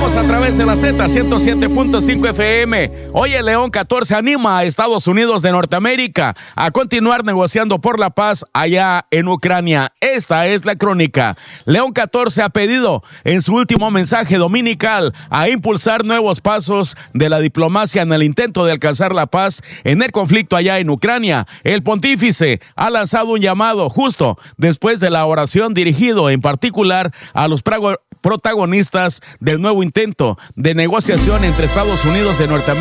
Continuamos a través de la Z107.5 FM. Hoy el León 14 anima a Estados Unidos de Norteamérica a continuar negociando por la paz allá en Ucrania. Esta es la crónica. León 14 ha pedido en su último mensaje dominical a impulsar nuevos pasos de la diplomacia en el intento de alcanzar la paz en el conflicto allá en Ucrania. El pontífice ha lanzado un llamado justo después de la oración dirigido en particular a los protagonistas del nuevo intento de negociación entre Estados Unidos de Norteamérica